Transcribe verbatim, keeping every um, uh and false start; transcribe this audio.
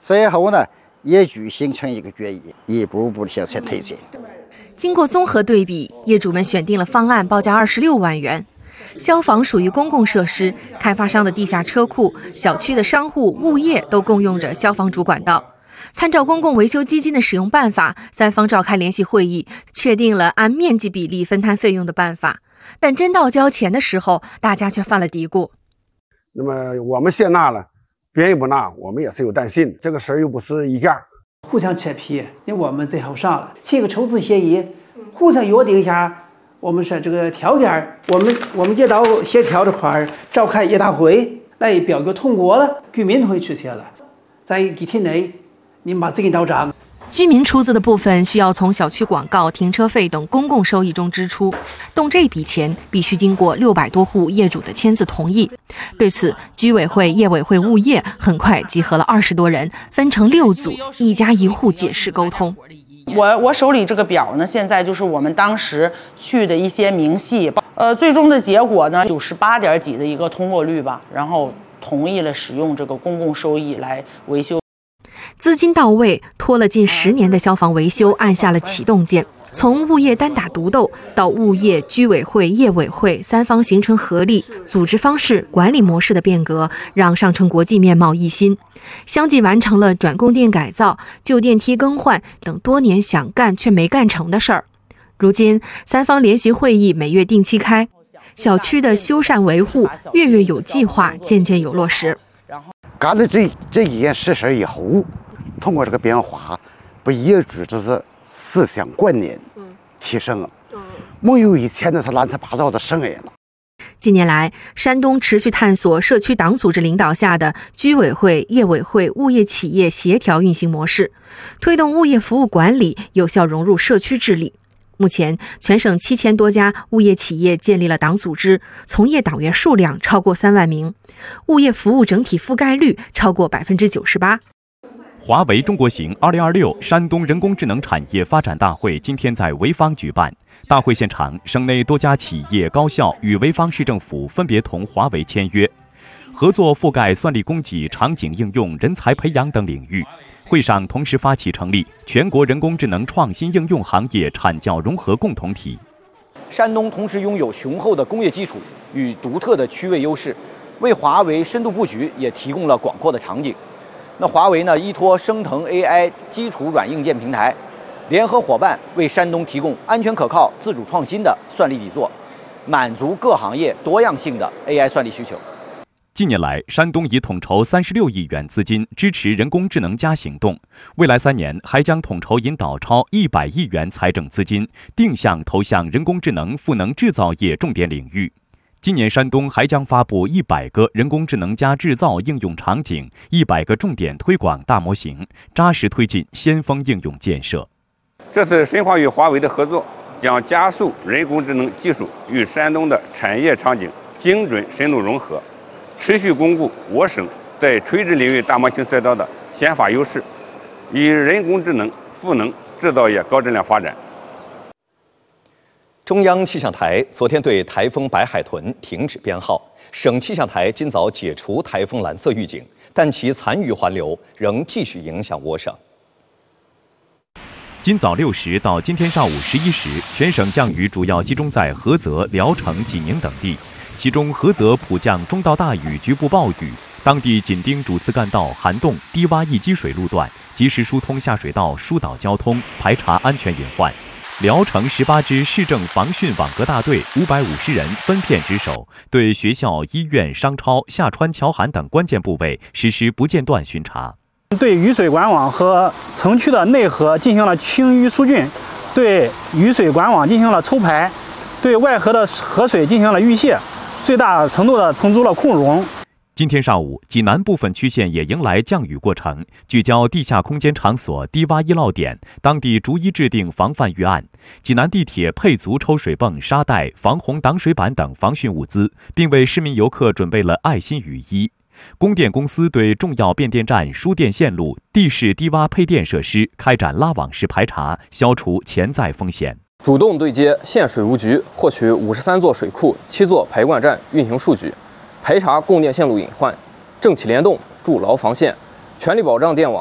最后呢，业主形成一个决议，一步步的向前推进。 经过综合对比，业主们选定了方案，报价二十六万元。消防属于公共设施，开发商的地下车库、小区的商户、物业都共用着消防主管道。参照公共维修基金的使用办法，三方召开联席会议，确定了按面积比例分摊费用的办法。但真到交钱的时候，大家却犯了嘀咕。 那么我们先纳了，别人不纳，我们也是有担心。这个事儿又不是一家， 互相扯皮，那我们最后上了，签个筹资协议，互相约定一下，我们说这个条件，我们我们街道协调这块召开业大会来表决通过了，居民同意出钱了，在一天内。您把资金到账。 居民出资的部分需要从小区广告、停车费等公共收益中支出，动这笔钱必须经过六百多户业主的签字同意。对此，居委会、业委会、物业很快集合了二十多人，分成六组，一家一户解释沟通。 我我手里这个表呢，现在就是我们当时去的一些明细，呃，最终的结果呢，九十八点几的一个通过率吧，然后同意了使用这个公共收益来维修。 资金到位，拖了近十年的消防维修按下了启动键。从物业单打独斗到物业、居委会、业委会三方形成合力，组织方式、管理模式的变革，让上城国际面貌一新。相继完成了转供电改造、旧电梯更换等多年想干却没干成的事儿。如今，三方联席会议每月定期开，小区的修缮维护月月有计划，渐渐有落实。 干了这这一件实事以后，通过这个变化，把业主这是思想观念提升了，没有以前那是乱七八糟的声音了。 近年来，山东持续探索社区党组织领导下的居委会、业委会、物业企业协调运行模式，推动物业服务管理有效融入社区治理。目前，全省七千多家物业企业建立了党组织，从业党员数量超过三万名，物业服务整体覆盖率超过百分之九十八。 华为中国行二零二六山东人工智能产业发展大会今天在潍坊举办。大会现场，省内多家企业、高校与潍坊市政府分别同华为签约，合作覆盖算力供给、场景应用、人才培养等领域。会上同时发起成立全国人工智能创新应用行业产教融合共同体。 山东同时拥有雄厚的工业基础与独特的区位优势，为华为深度布局也提供了广阔的场景。那华为呢，依托升腾 A I 基础软硬件平台，联合伙伴为山东提供安全可靠、自主创新的算力底座，满足各行业多样性的 A I 算力需求。 近年来，山东已统筹三十六亿元资金支持人工智能加行动，未来三年还将统筹引导超一百亿元财政资金，定向投向人工智能赋能制造业重点领域。今年，山东还将发布一百个人工智能加制造应用场景，一百个重点推广大模型，扎实推进先锋应用建设。 这次深化与华为的合作，将加速人工智能技术与山东的产业场景精准深度融合，持续巩固我省在垂直领域大模型赛道的先发优势，以人工智能赋能制造业高质量发展。 中央气象台昨天对台风白海豚停止编号，省气象台今早解除台风蓝色预警，但其残余环流仍继续影响我省。 今早六时到今天上午十一时，全省降雨主要集中在菏泽、聊城、济宁等地，其中菏泽普降中到大雨，局部暴雨，当地紧盯主次干道涵洞、低洼易积水路段，及时疏通下水道，疏导交通，排查安全隐患。聊城十八支市政防汛网格大队五百五十人分片值守，对学校、医院、商超、下川桥涵等关键部位实施不间断巡查。 对雨水管网和城区的内河进行了清淤疏浚，对雨水管网进行了抽排，对外河的河水进行了预泄，最大程度的腾出了库容。 今天上午，济南部分区县也迎来降雨过程，聚焦地下空间场所低洼易涝点，当地逐一制定防范预案。济南地铁配足抽水泵、沙袋、防洪挡水板等防汛物资，并为市民游客准备了爱心雨衣。供电公司对重要变电站、输电线路、地势低洼配电设施开展拉网式排查，消除潜在风险。 主动对接县水务局，获取五十三座水库、七座排灌站运行数据。排查供电线路隐患，政企联动，筑牢防线，全力保障电网